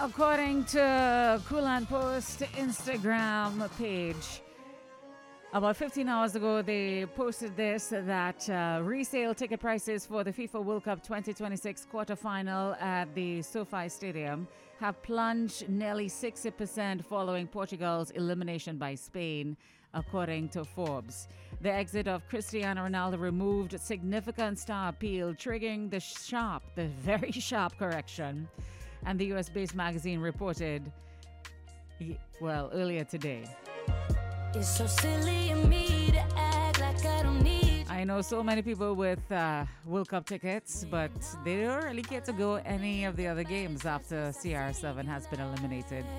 According to Kulan Post Instagram page, about 15 hours ago, they posted this that resale ticket prices for the FIFA World Cup 2026 quarterfinal at the SoFi Stadium have plunged nearly 60% following Portugal's elimination by Spain, according to Forbes. The exit of Cristiano Ronaldo removed significant star appeal, triggering the very sharp correction. And the US-based magazine reported, earlier today. It's so silly of me to act like I don't need. I know so many people with World Cup tickets, but they don't really get to go any of the other games after CR7 has been eliminated.